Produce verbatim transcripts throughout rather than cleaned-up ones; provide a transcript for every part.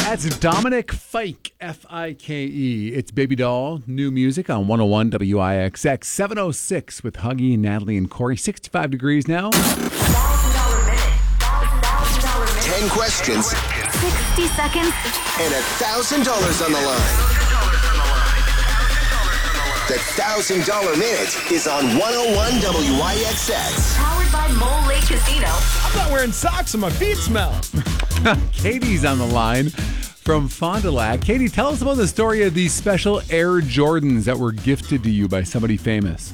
That's Dominic Fike, F I K E. It's Baby Doll, new music on one oh one W I X X. seven oh six with Huggy, Natalie, and Corey. sixty-five degrees now. one thousand dollars minute. one thousand dollars minute. ten questions. sixty seconds. And one thousand dollars on the line. The one thousand dollars minute is on one oh one W I X X. Powered by Mole Lake Casino. I'm not wearing socks and my feet smell. Katie's on the line from Fond du Lac. Katie, tell us about the story of these special Air Jordans that were gifted to you by somebody famous.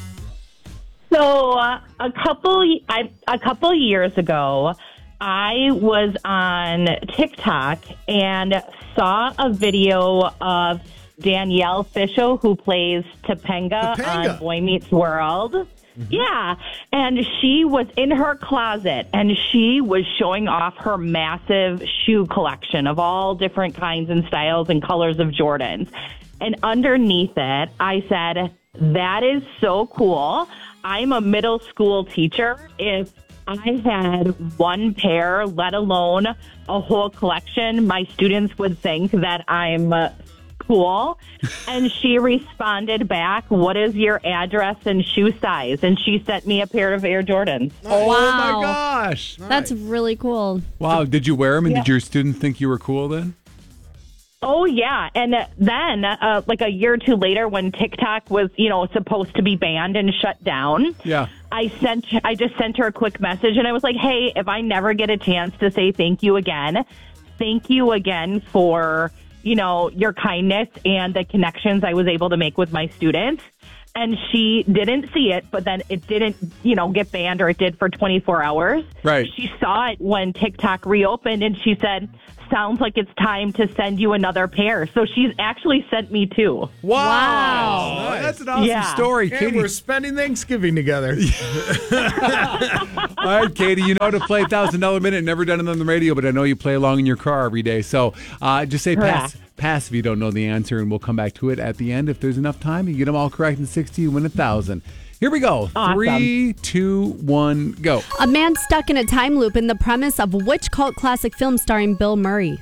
So uh, a couple I, a couple years ago, I was on TikTok and saw a video of Danielle Fishel, who plays Topanga, Topanga. on Boy Meets World. Mm-hmm. Yeah, and she was in her closet, and she was showing off her massive shoe collection of all different kinds and styles and colors of Jordans. And underneath it, I said, that is so cool. I'm a middle school teacher. If I had one pair, let alone a whole collection, my students would think that I'm uh, cool. And she responded back, what is your address and shoe size? And she sent me a pair of Air Jordans. Oh, Wow. my gosh. That's really cool. Wow, did you wear them and Yeah. did your students think you were cool then? Oh, yeah. And then, uh, like a year or two later, when TikTok was, you know, supposed to be banned and shut down, Yeah. I sent, I just sent her a quick message, and I was like, hey, if I never get a chance to say thank you again, thank you again for, you know, your kindness and the connections I was able to make with my students. And she didn't see it, but then it didn't, you know, get banned, or it did for twenty-four hours. Right. She saw it when TikTok reopened, and she said, sounds like it's time to send you another pair. So she's actually sent me two. Wow. Wow. Nice. That's an awesome Yeah. story, And Katie. we're spending Thanksgiving together. All right, Katie, you know how to play one thousand dollars minute. Never done it on the radio, but I know you play along in your car every day. So uh, just say pass, pass if you don't know the answer, and we'll come back to it at the end. If there's enough time, you get them all correct in sixty, you win one thousand dollars. Here we go. Awesome. Three, two, one, go. A man stuck in a time loop in the premise of which cult classic film starring Bill Murray?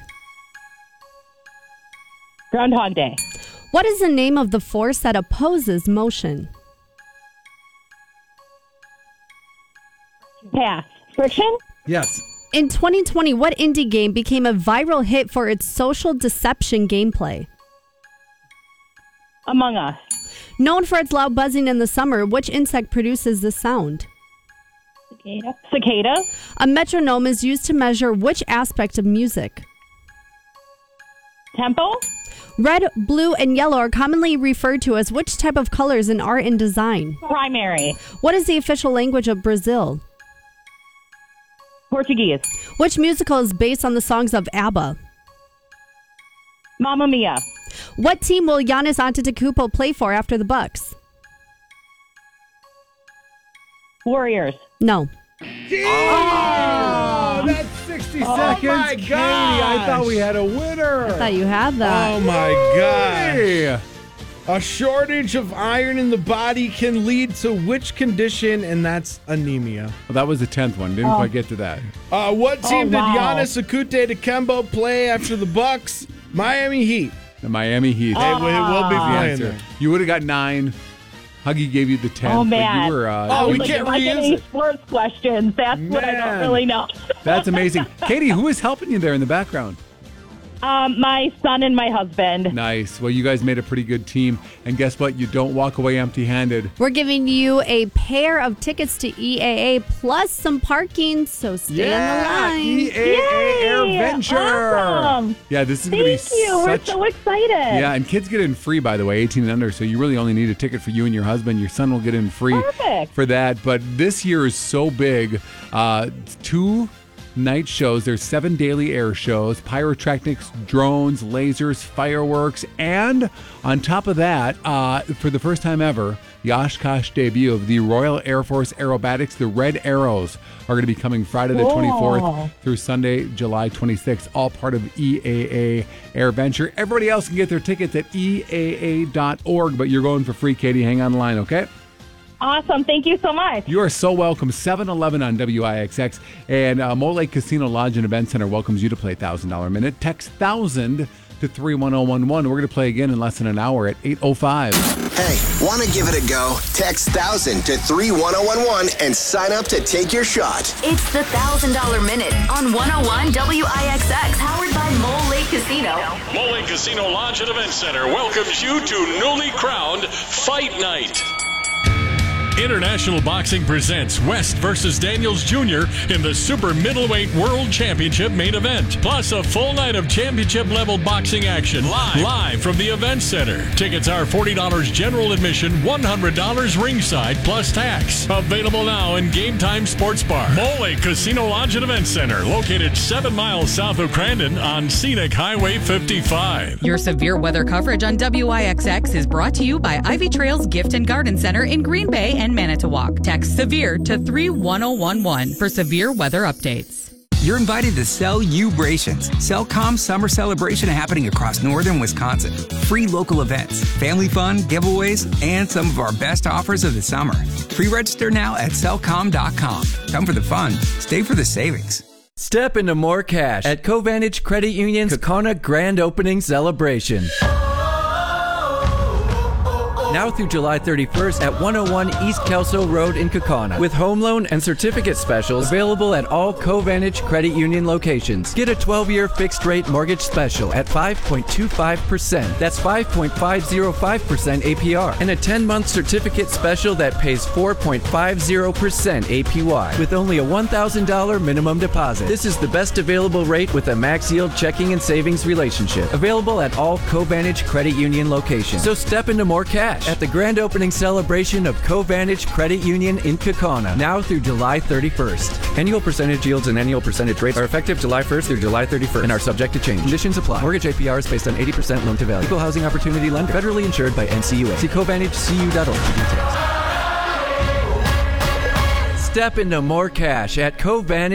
Groundhog Day. What is the name of the force that opposes motion? Pass. Friction? Yes. In twenty twenty, what indie game became a viral hit for its social deception gameplay? Among Us. Known for its loud buzzing in the summer, which insect produces this sound? Cicada. Cicada. A metronome is used to measure which aspect of music? Tempo. Red, blue, and yellow are commonly referred to as which type of colors in art and design? Primary. What is the official language of Brazil? Portuguese. Which musical is based on the songs of ABBA? Mamma Mia. What team will Giannis Antetokounmpo play for after the Bucks? Warriors. No. Oh, that's sixty Oh, seconds. my Katie, I gosh. thought we had a winner. I thought you had that. Oh, my God. Hey. A shortage of iron in the body can lead to which condition? And that's anemia. Well, that was the tenth one. Didn't quite get to that. Uh, what team Oh, wow. did Giannis Antetokounmpo play after the Bucks? Miami Heat. The Miami Heat. They will will be The playing answer. there. You would have got nine. Huggy gave you the tenth. Oh, but man. you were, uh, Oh, we Like, can't if I get reuse any it. sports questions, that's what I Man. don't really know. That's amazing. Katie, who is helping you there in the background? Um, my son and my husband. Nice. Well, you guys made a pretty good team. And guess what? You don't walk away empty-handed. We're giving you a pair of tickets to E A A plus some parking, so stay on the line. E A A Air Yay! Venture. Awesome. Yeah, this is going to be Thank you. We're such... so excited. Yeah, and kids get in free, by the way, eighteen and under, so you really only need a ticket for you and your husband. Your son will get in free Perfect. for that. But this year is so big. Uh, two night shows. There's seven daily air shows, pyrotechnics, drones, lasers, fireworks, and on top of that, uh, for the first time ever, the Oshkosh debut of the Royal Air Force Aerobatics, the Red Arrows, are going to be coming Friday the Cool. twenty-fourth through Sunday, July twenty-sixth, all part of E A A Air Venture. Everybody else can get their tickets at E A A dot org, but you're going for free, Katie. Hang on the line, okay? Awesome. Thank you so much. You are so welcome. seven eleven on W I X X. And uh, Mole Lake Casino Lodge and Event Center welcomes you to play one thousand dollars Minute. Text one thousand to three one zero one one. We're going to play again in less than an hour at eight oh five. Hey, want to give it a go? Text one thousand to three one zero one one and sign up to take your shot. It's the one thousand dollars Minute on one oh one W I X X, powered by Mole Lake Casino. Mole Lake Casino Lodge and Event Center welcomes you to newly crowned Fight Night. International Boxing presents West versus Daniels Junior in the Super Middleweight World Championship main event. Plus a full night of championship-level boxing action live, live from the Event Center. Tickets are forty dollars general admission, one hundred dollars ringside plus tax. Available now in Game Time Sports Bar. Mole Casino Lodge and Event Center, located seven miles south of Crandon on Scenic Highway fifty-five. Your severe weather coverage on W I X X is brought to you by Ivy Trails Gift and Garden Center in Green Bay and Manitowoc. Text SEVERE to three one zero one one for severe weather updates. You're invited to Cellubrations. Cellcom's summer celebration happening across northern Wisconsin. Free local events, family fun, giveaways, and some of our best offers of the summer. Pre-register now at cellcom dot com. Come for the fun, stay for the savings. Step into more cash at Covantage Credit Union's Kaukauna Grand Opening Celebration. Now through July thirty-first at one oh one East Kelso Road in Kaukauna. With home loan and certificate specials available at all Covantage Credit Union locations. Get a twelve-year fixed-rate mortgage special at five point two five percent. That's five point five oh five percent A P R. And a ten-month certificate special that pays four point five oh percent A P Y. With only a one thousand dollars minimum deposit. This is the best available rate with a max yield checking and savings relationship. Available at all Covantage Credit Union locations. So step into more cash at the grand opening celebration of Covantage Credit Union in Kaukauna, now through July thirty-first. Annual percentage yields and annual percentage rates are effective July first through July thirty-first and are subject to change. Conditions apply. Mortgage A P R is based on eighty percent loan to value. Equal housing opportunity lender. Federally insured by N C U A. See Covantage C U dot org for details. Step into more cash at Covantage